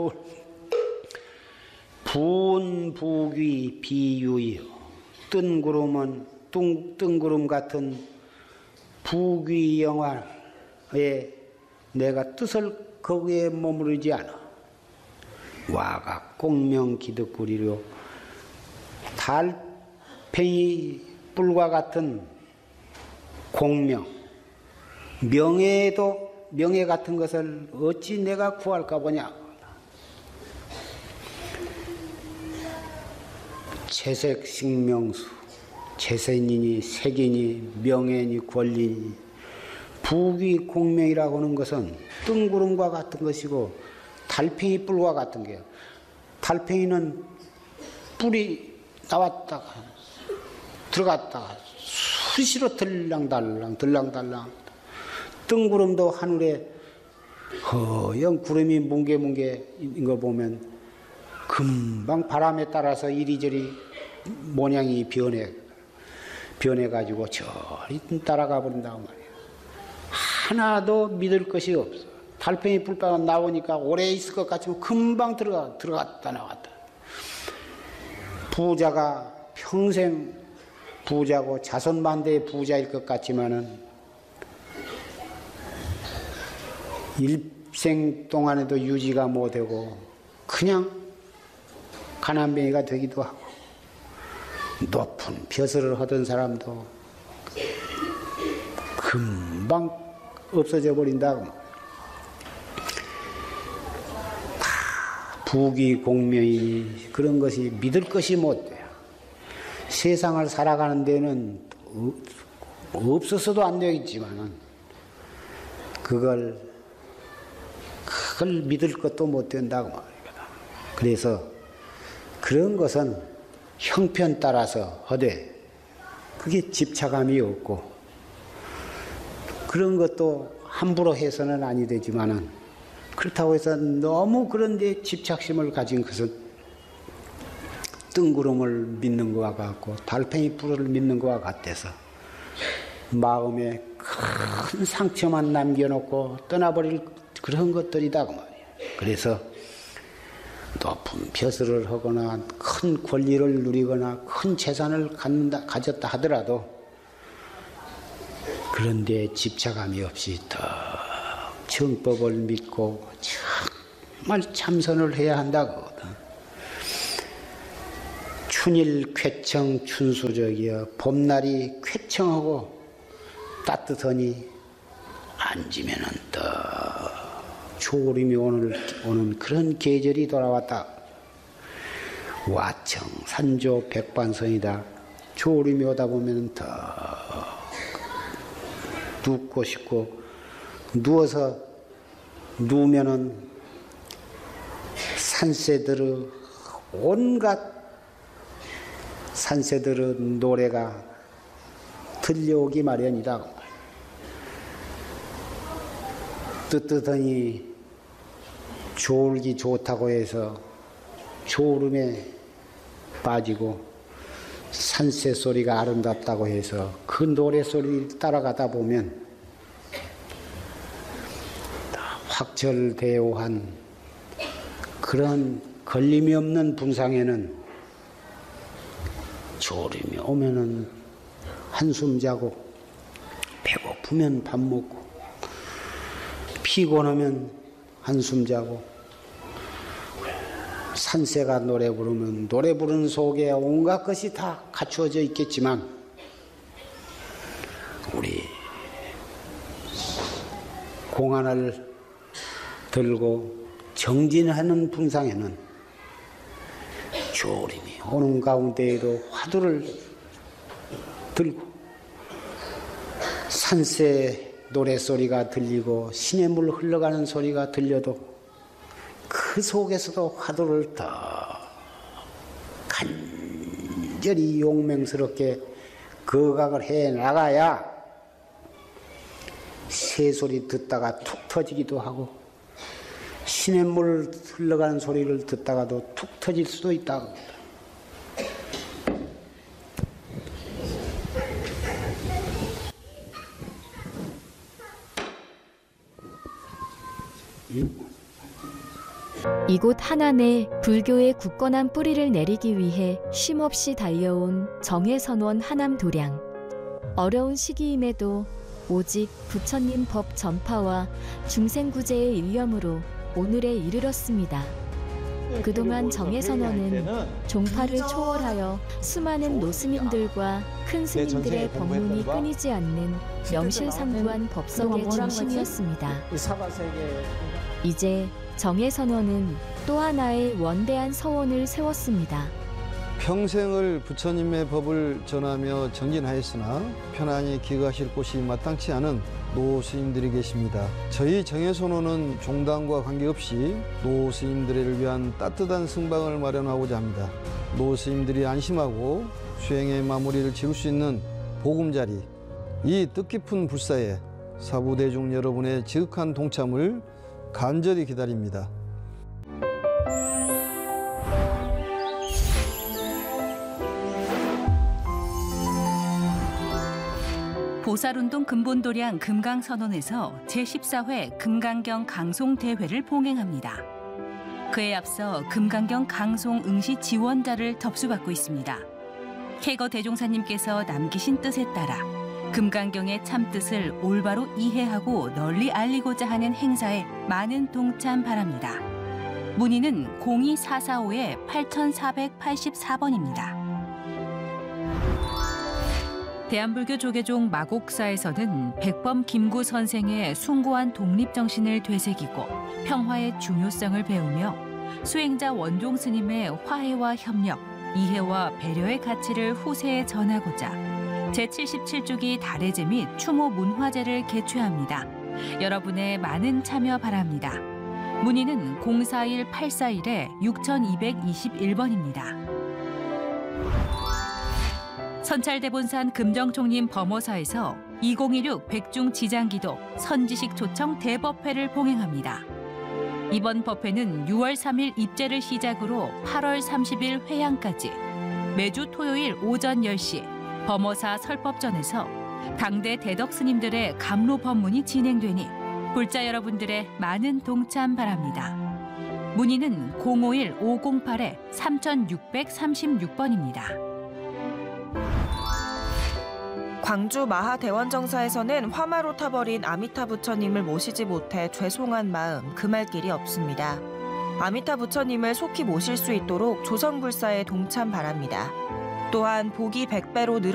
분부귀 비유이요. 뜬구름은 뜬구름 같은 부귀영화에 내가 뜻을 거기에 머무르지 않아. 와가 공명기득구리로 달팽이 뿔과 같은 공명, 명예도 명예 같은 것을 어찌 내가 구할까 보냐. 채색식명수, 재산이니 색이니 명예니 권리니 부귀 공명이라고 하는 것은 뜬구름과 같은 것이고 달팽이 뿔과 같은 게요. 달팽이는 뿔이 나왔다가 들어갔다가 수시로 들랑달랑 뜬구름도 하늘에 허연 구름이 뭉게뭉게인 거 보면 금방 바람에 따라서 이리저리 모양이 변해가지고 저리 따라가 버린다고 말이에요. 하나도 믿을 것이 없어. 달팽이 뿔가가 나오니까 오래 있을 것 같지만 금방 들어갔다 나왔다. 부자가 평생 부자고 자손만대의 부자일 것 같지만은 일생 동안에도 유지가 못되고 그냥 가난뱅이가 되기도 하고 높은 벼슬을 하던 사람도 금방 없어져 버린다고. 부귀 공명이니 그런 것이 믿을 것이 못 돼요. 세상을 살아가는 데는 없어서도 안 되겠지만은 그걸 믿을 것도 못 된다고 말이거든. 그래서 그런 것은 형편 따라서 하되 그게 집착감이 없고 그런 것도 함부로 해서는 아니 되지만은 그렇다고 해서 너무 그런데 집착심을 가진 것은 뜬구름을 믿는 것과 같고 달팽이 뿔을 믿는 것과 같아서 마음에 큰 상처만 남겨놓고 떠나버릴 그런 것들이다 그 말이에요. 그래서 높은 벼슬을 하거나 큰 권리를 누리거나 큰 재산을 가졌다 하더라도 그런데 집착함이 없이 더 정법을 믿고 정말 참선을 해야 한다거든. 춘일 쾌청 춘수적이여 봄날이 쾌청하고 따뜻하니 앉으면은 또 조림이 오는 그런 계절이 돌아왔다. 와청 산조 백반선이다. 조림이 오다 보면 더 눕고 싶고 누워서 누우면은 산새들의 온갖 산새들의 노래가 들려오기 마련이다. 뜨뜻하니 졸기 좋다고 해서 졸음에 빠지고 산새 소리가 아름답다고 해서 그 노래 소리를 따라가다 보면 확철대오한 그런 걸림이 없는 분상에는 졸음이 오면은 한숨 자고 배고프면 밥 먹고 피곤하면 한숨 자고 산새가 노래 부르면 노래 부르는 속에 온갖 것이 다 갖추어져 있겠지만 우리 공안을 들고 정진하는 분상에는 졸음이 오는 가운데에도 화두를 들고 산새 노래소리가 들리고 시냇물 흘러가는 소리가 들려도 그 속에서도 화두를 더 간절히 용맹스럽게 거각을 해 나가야 새소리 듣다가 툭 터지기도 하고 시냇물 흘러가는 소리를 듣다가도 툭 터질 수도 있다고 합니다. 응? 이곳 한안에 불교의 굳건한 뿌리를 내리기 위해 쉼없이 달려온 정해선원 하남도량. 어려운 시기임에도 오직 부처님 법 전파와 중생구제의 일념으로 오늘에 이르렀습니다. 그동안 정해선원은 종파를 초월하여 수많은 노스님들과 큰 스님들의 법문이 끊이지 않는 명실상부한 법석의 중심이었습니다. 이제 정해선원은 또 하나의 원대한 서원을 세웠습니다. 평생을 부처님의 법을 전하며 정진하였으나 편안히 기거하실 곳이 마땅치 않은 노스님들이 계십니다. 저희 정해선원은 종단과 관계없이 노스님들을 위한 따뜻한 승방을 마련하고자 합니다. 노스님들이 안심하고 수행의 마무리를 지을 수 있는 보금자리, 이 뜻깊은 불사에 사부대중 여러분의 지극한 동참을 간절히 기다립니다. 보살운동 근본도량 금강선원에서 제14회 금강경 강송대회를 봉행합니다. 그에 앞서 금강경 강송 응시 지원자를 접수받고 있습니다. 캐거 대종사님께서 남기신 뜻에 따라 금강경의 참뜻을 올바로 이해하고 널리 알리고자 하는 행사에 많은 동참 바랍니다. 문의는 02445-8484번입니다. 대한불교 조계종 마곡사에서는 백범 김구 선생의 숭고한 독립정신을 되새기고 평화의 중요성을 배우며 수행자 원종 스님의 화해와 협력, 이해와 배려의 가치를 후세에 전하고자 제77주기 달해제 및 추모 문화제를 개최합니다. 여러분의 많은 참여 바랍니다. 문의는 041-841-6221번입니다. 선찰대본산 금정총림 범어사에서 2016 백중 지장기도 선지식 초청 대법회를 봉행합니다. 이번 법회는 6월 3일 입제를 시작으로 8월 30일 회향까지 매주 토요일 오전 10시 범어사 설법전에서 당대 대덕 스님들의 감로 법문이 진행되니 불자 여러분들의 많은 동참 바랍니다. 문의는 051-508-3636번입니다. 광주 마하대원정사에서는 화마로 타버린 아미타 부처님을 모시지 못해 죄송한 마음 금할 길이 없습니다. 아미타 부처님을 속히 모실 수 있도록 조성불사에 동참 바랍니다. 또한 복이 100배로 늘어